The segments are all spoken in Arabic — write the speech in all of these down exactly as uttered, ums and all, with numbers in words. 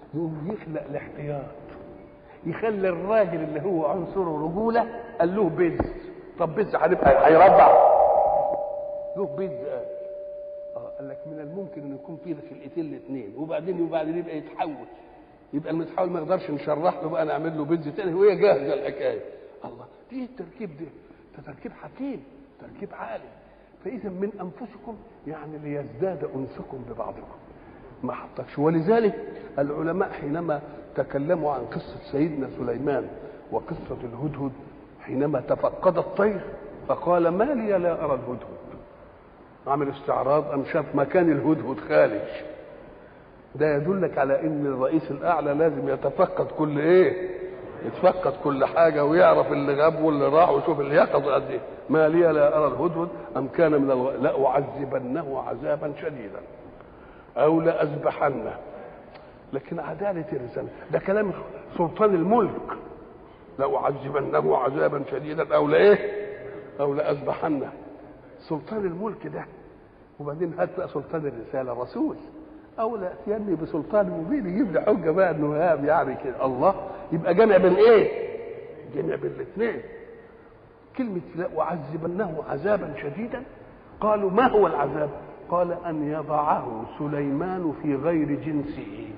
يقوم يخلق الاحتياط، يخلي الراجل اللي هو عنصره رجوله قال له بز. طب بز هنبقى هيربع له بز. قال اه قال لك من الممكن ان يكون فيه خلقتين الاثنين وبعدين وبعدين يبقى يتحول، يبقى المتحول ما نقدرش نشرح له بقى نعمل له بز تاني وهي جاهزه الحكايه. الله، دي التركيب ده ده تركيب حكيم، تركيب عالي. فاذا من انفسكم يعني ليزداد انسكم ببعضكم، ما حطكش. ولذلك العلماء حينما تكلموا عن قصه سيدنا سليمان وقصه الهدهد حينما تفقد الطير فقال ما لي لا ارى الهدهد، عمل استعراض ام شاف مكان الهدهد خارج. ده يدلك على ان الرئيس الاعلى لازم يتفقد كل ايه، يتفقد كل حاجه ويعرف اللي غاب واللي راح ويشوف اللي يقظ قد ايه. ما لي لا ارى الهدهد ام كان من الغ... لاعذبنه عذابا شديدا او لاذبحنه. لكن عداله الرساله ده كلام سلطان الملك، لاعذبنه عذابا شديدا او لايه او لاذبحنه. سلطان الملك ده. وبعدين هات بقى سلطان الرساله رسول او لا ياتيني بسلطان مبين، يجيب لي حجه بقى انه هاب يعني كده. الله، يبقى جمع بين ايه؟ جمع بين الاثنين. كلمه لا اعذبنه عذابا شديدا، قالوا ما هو العذاب؟ قال ان يضعه سليمان في غير جنسه.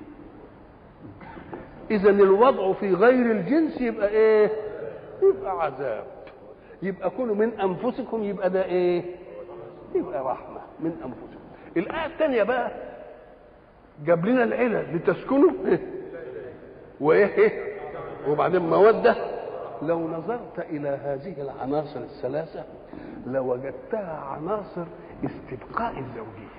اذا الوضع في غير الجنس يبقى ايه؟ يبقى عذاب. يبقى كونوا من انفسكم يبقى ده ايه؟ يبقى رحمه من انفسكم. الايه الثانيه بقى جاب لنا العلل لتسكنوا وايه وبعدين موده. لو نظرت الى هذه العناصر الثلاثه لوجدتها عناصر استبقاء الزوجيه،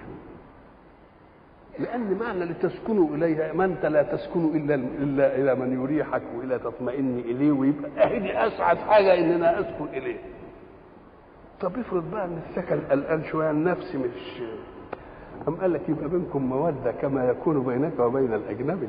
لان معنى لتسكنوا اليها ما انت لا تسكنوا الا الا الى من يريحك والى تطمئن اليه، ويبقى اهدي اسعد حاجه اننا اسكن اليه. طب افرض بقى ان السكن قلقان شويه النفس مش أم قال لك يبقى بينكم مودة كما يكون بينك وبين الأجنبي.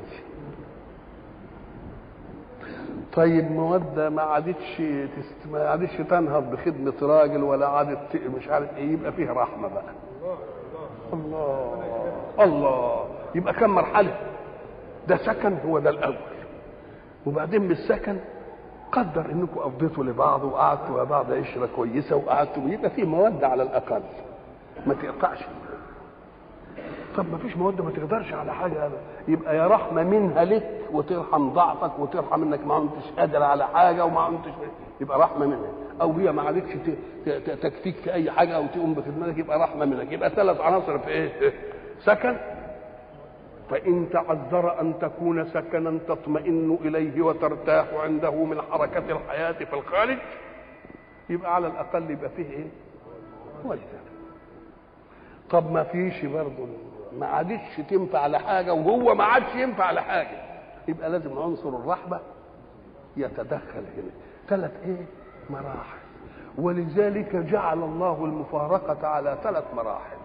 طيب مودة ما عادتش تست... ما عادتش تنهض بخدمة راجل ولا عادت مش عارف إيه، يبقى فيه رحمة بقى. الله الله، يبقى كم مرحلة؟ ده سكن هو ده الأول، وبعدين من السكن قدر إنكم قضيتوا لبعض وقعدتوا مع بعض عشرة كويسة وقعدتوا، يبقى فيه مودة على الأقل ما تقطعش. طب ما فيش موده ما تقدرش على حاجه ابدا، يبقى يا رحمه منها لك وترحم ضعفك وترحم انك ما انتش قادر على حاجه وما انتش، يبقى رحمه منها. او هي ما عادتش تكفيك في اي حاجه او تقوم بخدمتك، يبقى رحمه منك. يبقى ثلاث عناصر في ايه؟ سكن. فان تعذر ان تكون سكنا تطمئن اليه وترتاح عنده من حركه الحياه في الخارج، يبقى على الاقل يبقى فيه ايه؟ وجه. طب ما فيش برضه، ما عادش تنفع لحاجه وهو ما عادش ينفع لحاجه، يبقى لازم عنصر الرحمه يتدخل هنا. ثلاث ايه؟ مراحل. ولذلك جعل الله المفارقه على ثلاث مراحل.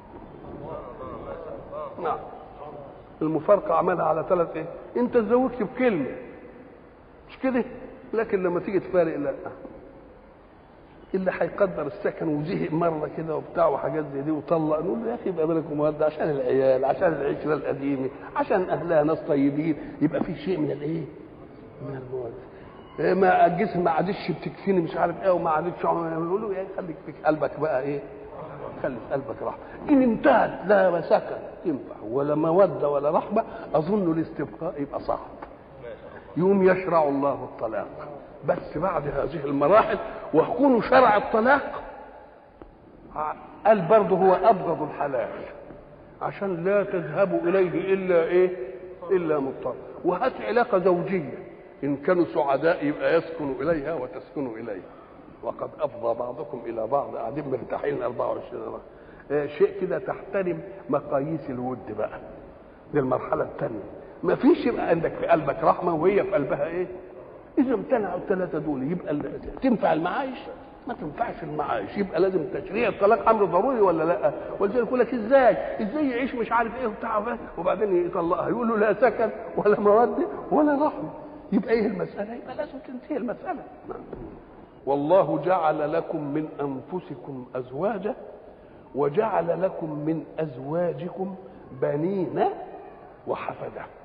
نعم، المفارقه عملها على ثلاث ايه؟ انت تزوجت بكلمه مش كده، لكن لما تيجي تفارق لا، اللي هيقدر السكن وزهق مره كده وبتاع وحاجات زي دي وطلق، نقول له يا اخي يبقى بالك مودة عشان العيال، عشان العشره القديمه، عشان اهلها ناس طيبين، يبقى في شيء من الايه؟ من الموده. ما الجسم ما عادش بتكفيني مش عارف ايه وما عادش، نقول له يا خليك في قلبك بقى ايه؟ خلي في قلبك رحمه. ان انتهت لا سكن تنفع ولا موده ولا رحمه، اظن الاستبقاء يبقى صعب. يوم يشرع الله الطلاق بس بعد هذه المراحل. ويكون شرع الطلاق قال برضه هو ابغض الحلال عشان لا تذهبوا اليه الا ايه؟ الا مضطر. وهات علاقه زوجيه ان كانوا سعداء يبقى يسكنوا اليها وتسكنوا اليه، وقد افضى بعضكم الى بعض، قاعدين مرتاحين أربعة وعشرين سنة. شيء كده تحترم مقاييس الود بقى. دي المرحله الثانيه. ما فيش يبقى عندك في قلبك رحمه وهي في قلبها ايه؟ اذا امتنعوا الثلاثه دول يبقى تنفع المعايش؟ ما تنفعش المعايش، يبقى لازم تشريع الطلاق امر ضروري ولا لا؟ ولذلك يقول لك ازاي ازاي يعيش مش عارف ايه وبتاع وبعدين يطلقها، يقول له لا سكن ولا موده ولا رحمه. يبقى ايه المساله؟ يبقى لازم تنتهي المساله. والله جعل لكم من انفسكم ازواجا وجعل لكم من ازواجكم بنين وحفده.